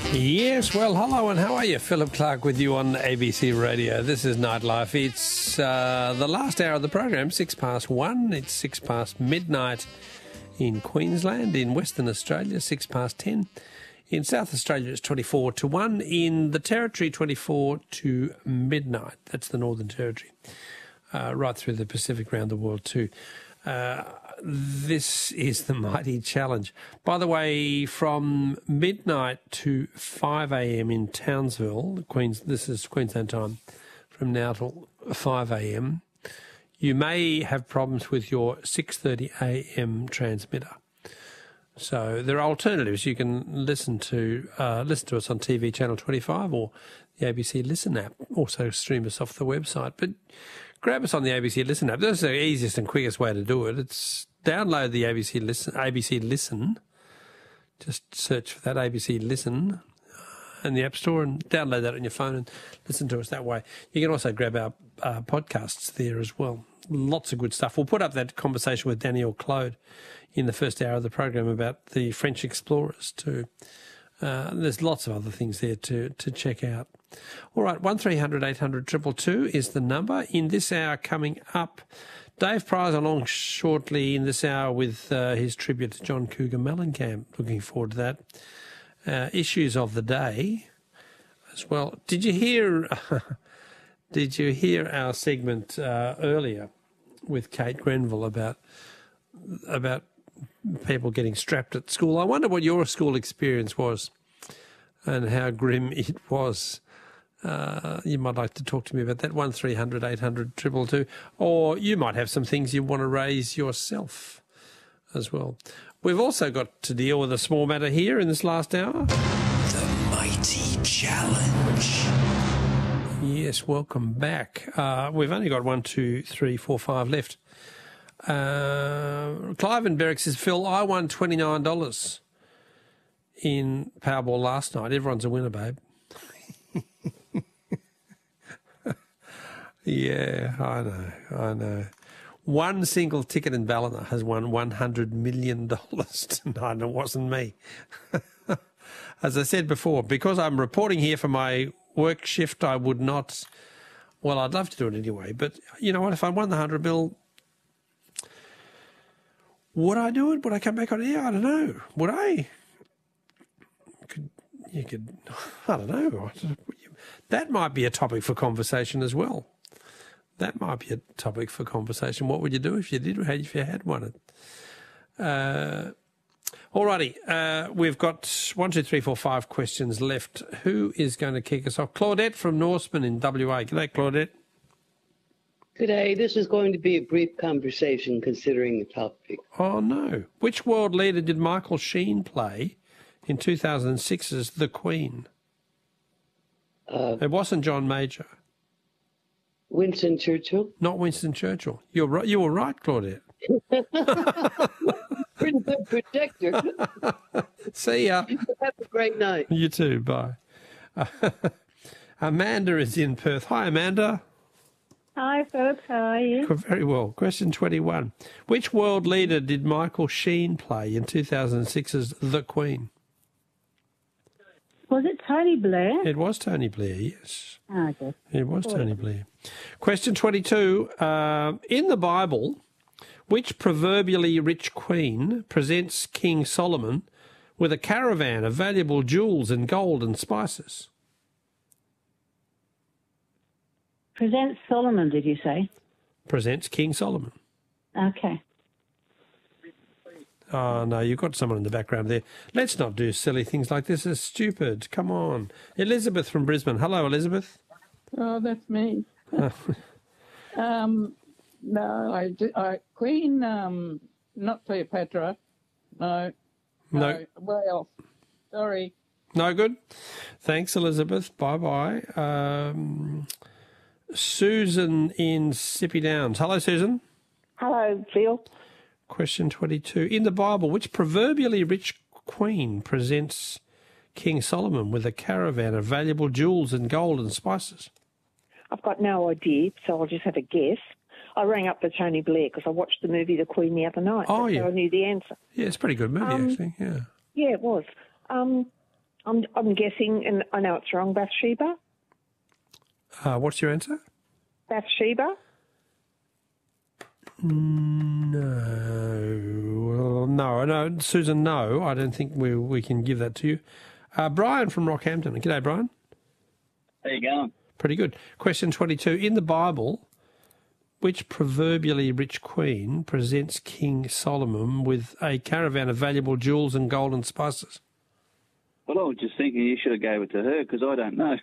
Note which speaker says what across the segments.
Speaker 1: Yes, well, hello and how are you? Philip Clark with you on ABC Radio. This is Nightlife. It's the last hour of the program, 1:06. It's 6 past midnight in Queensland, in Western Australia, 10:06. In South Australia, it's 24 to 1. In the Territory, 24 to midnight. That's the Northern Territory. Right through the Pacific, around the world too. This is the Mighty Challenge. By the way, from midnight to 5 a.m. in Townsville, this is Queensland time, from now till 5 a.m., you may have problems with your 6:30 a.m. transmitter. So there are alternatives. You can listen to us on TV Channel 25 or the ABC Listen app. Also stream us off the website. But grab us on the ABC Listen app. That's the easiest and quickest way to do it. It's download the ABC Listen. Just search for that, ABC Listen, in the App Store, and download that on your phone and listen to us that way. You can also grab our podcasts there as well. Lots of good stuff. We'll put up that conversation with Danielle Claude in the first hour of the program about the French explorers too. There's lots of other things there to check out. All right, 1300 800 222 is the number. In this hour coming up, Dave Prize along shortly in this hour with his tribute to John Cougar Mellencamp. Looking forward to that. Issues of the day as well. Did you hear our segment earlier with Kate Grenville about people getting strapped at school? I wonder what your school experience was and how grim it was. You might like to talk to me about that, 1300 800 222, or you might have some things you want to raise yourself as well. We've also got to deal with a small matter here in this last hour.
Speaker 2: The Mighty Challenge.
Speaker 1: Yes, welcome back. We've only got 1, 2, 3, 4, 5 left. Clive and Berwick says, Phil, I won $29 in Powerball last night. Everyone's a winner, babe. Yeah, I know. One single ticket in Ballina has won $100 million tonight, and it wasn't me. As I said before, because I'm reporting here for my work shift, I would not... Well, I'd love to do it anyway, but you know what? If I won the 100 mil, would I do it? Would I come back on air? I don't know. Would I? You could... I don't know. That might be a topic for conversation as well. That might be a topic for conversation. What would you do if you did? If you had one? Alrighty, we've got 1, 2, 3, 4, 5 questions left. Who is going to kick us off? Claudette from Norseman in WA. G'day, Claudette.
Speaker 3: G'day. This is going to be a brief conversation considering the topic.
Speaker 1: Oh, no. Which world leader did Michael Sheen play in 2006's The Queen? It wasn't John Major.
Speaker 3: Winston Churchill?
Speaker 1: Not Winston Churchill. You're right. You were right, Claudette.
Speaker 3: Pretty good projector.
Speaker 1: See ya.
Speaker 3: Have a great night.
Speaker 1: You too. Bye. Amanda is in Perth. Hi, Amanda.
Speaker 4: Hi, folks. How are you?
Speaker 1: Very well. Question 21. Which world leader did Michael Sheen play in 2006's The Queen?
Speaker 4: Was it Tony Blair?
Speaker 1: It was Tony Blair, yes.
Speaker 4: Oh, okay.
Speaker 1: It was Tony Blair. Question 22. In the Bible, which proverbially rich queen presents King Solomon with a caravan of valuable jewels and gold and spices?
Speaker 4: Presents Solomon, did you say?
Speaker 1: Presents King Solomon.
Speaker 4: Okay.
Speaker 1: Oh, no, you've got someone in the background there. Let's not do silly things like this. It's stupid. Come on. Elizabeth from Brisbane. Hello, Elizabeth.
Speaker 5: Oh, that's me. No, Queen, not Cleopatra. No. Way off. Sorry.
Speaker 1: No good. Thanks, Elizabeth. Bye-bye. Susan in Sippy Downs. Hello, Susan.
Speaker 6: Hello, Phil.
Speaker 1: Question 22. In the Bible, which proverbially rich queen presents King Solomon with a caravan of valuable jewels and gold and spices?
Speaker 6: I've got no idea, so I'll just have a guess. I rang up for Tony Blair because I watched the movie The Queen the other night.
Speaker 1: Oh, yeah.
Speaker 6: So I knew the answer.
Speaker 1: Yeah, it's a pretty good movie, actually, yeah.
Speaker 6: Yeah, it was. I'm guessing, and I know it's wrong, Bathsheba?
Speaker 1: What's your answer?
Speaker 6: Bathsheba?
Speaker 1: No, Susan, no. I don't think we can give that to you. Brian from Rockhampton. G'day, Brian.
Speaker 7: How you going?
Speaker 1: Pretty good. Question 22. In the Bible, which proverbially rich queen presents King Solomon with a caravan of valuable jewels and gold and spices?
Speaker 7: Well, I was just thinking you should have gave it to her because I don't know.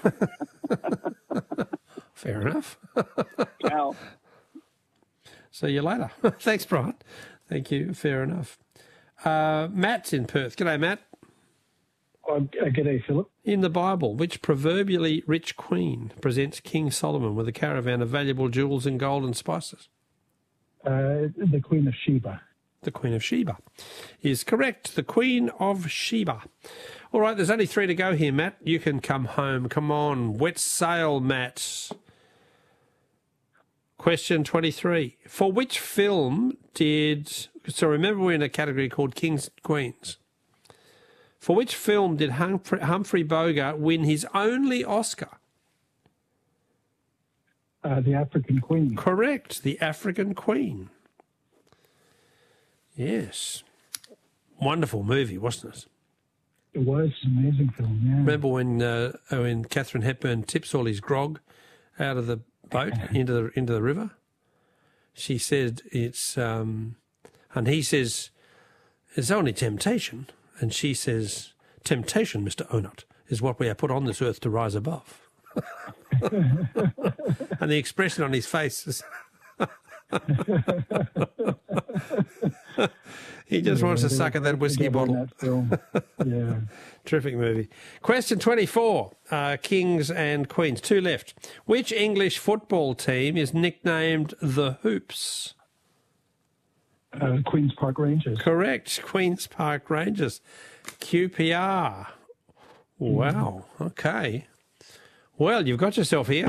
Speaker 1: Fair enough.
Speaker 7: Ciao.
Speaker 1: See you later. Thanks, Brian. Thank you. Fair enough. Matt's in Perth. G'day, Matt.
Speaker 8: G'day, Philip.
Speaker 1: In the Bible, which proverbially rich queen presents King Solomon with a caravan of valuable jewels and gold and spices?
Speaker 8: The Queen of Sheba.
Speaker 1: The Queen of Sheba is correct. The Queen of Sheba. All right, there's only 3 to go here, Matt. You can come home. Come on. Wet sail, Matt. Question 23. For which film did... So remember we're in a category called Kings and Queens. For which film did Humphrey Bogart win his only Oscar?
Speaker 8: The African Queen.
Speaker 1: Correct. The African Queen. Yes. Wonderful movie, wasn't it?
Speaker 8: It was an amazing film, yeah.
Speaker 1: Remember when Katharine Hepburn tips all his grog out of the boat into the river? She said it's... and he says, it's only temptation. And she says, temptation, Mr. Onut, is what we are put on this earth to rise above. And the expression on his face is... He just wants to suck at that whiskey bottle.
Speaker 8: Yeah.
Speaker 1: Terrific movie. Question 24, Kings and Queens. 2 left. Which English football team is nicknamed the Hoops?
Speaker 8: Queen's Park Rangers.
Speaker 1: Correct. Queen's Park Rangers. QPR. Wow. Okay. Well, you've got yourself here.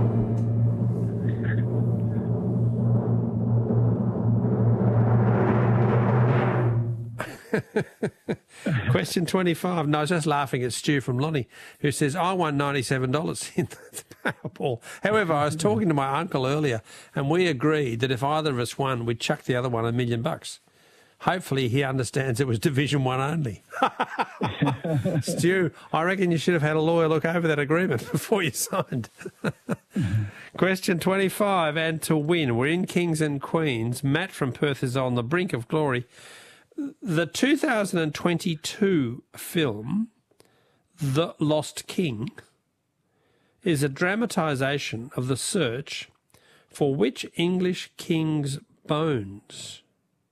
Speaker 1: Question 25. No, I was just laughing at Stu from Lonnie, who says, I won $97 in the Powerball. However, I was talking to my uncle earlier, and we agreed that if either of us won, we'd chuck the other one $1 million. Hopefully he understands it was Division 1 only. Stu, I reckon you should have had a lawyer look over that agreement before you signed. Question 25, and to win. We're in Kings and Queens. Matt from Perth is on the brink of glory. The 2022 film, The Lost King, is a dramatisation of the search for which English king's bones?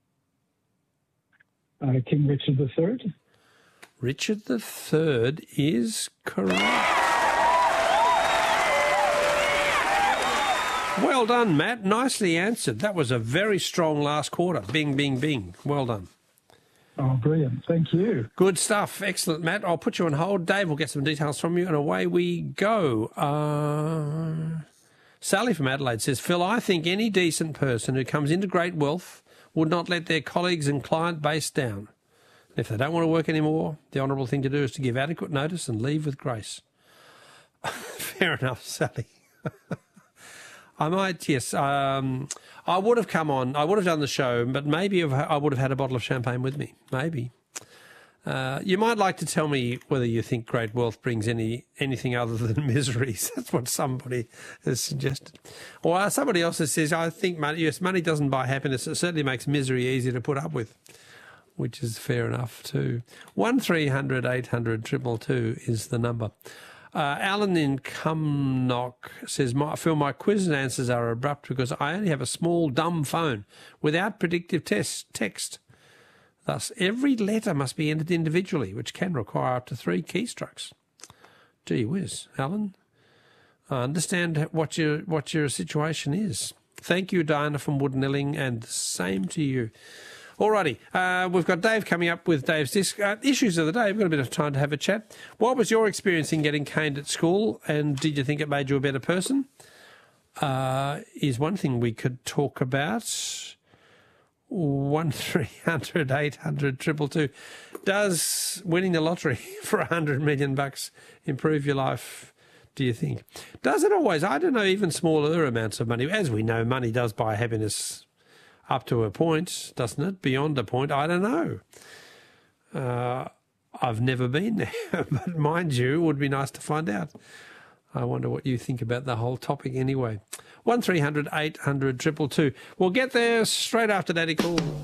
Speaker 8: King Richard III.
Speaker 1: Richard III is correct. Well done, Matt. Nicely answered. That was a very strong last quarter. Bing, bing, bing. Well done.
Speaker 8: Oh, brilliant. Thank you.
Speaker 1: Good stuff. Excellent, Matt. I'll put you on hold. Dave will get some details from you, and away we go. Sally from Adelaide says, Phil, I think any decent person who comes into great wealth would not let their colleagues and client base down. If they don't want to work anymore, the honourable thing to do is to give adequate notice and leave with grace. Fair enough, Sally. I might, yes. I would have come on. I would have done the show, but maybe I would have had a bottle of champagne with me. Maybe. You might like to tell me whether you think great wealth brings anything other than miseries. That's what somebody has suggested. Or somebody else says, I think money doesn't buy happiness. It certainly makes misery easier to put up with, which is fair enough too. 1300 800 222 is the number. Alan in Cumnock says, Phil, my quiz and answers are abrupt because I only have a small, dumb phone without predictive text. Thus, every letter must be entered individually, which can require up to 3 keystrokes. Gee whiz, Alan. I understand what your situation is. Thank you, Diana from Woodnelling, and the same to you. Alrighty, we've got Dave coming up with Dave's issues of the day. We've got a bit of time to have a chat. What was your experience in getting caned at school, and did you think it made you a better person? Is one thing we could talk about. 1300 800 222. Does winning the lottery for $100 million improve your life, do you think? Does it always? I don't know, even smaller amounts of money. As we know, money does buy happiness up to a point, doesn't it? Beyond a point, I don't know. I've never been there, but mind you, it would be nice to find out. I wonder what you think about the whole topic anyway. 1300 800 222. We'll get there straight after Daddy Cool.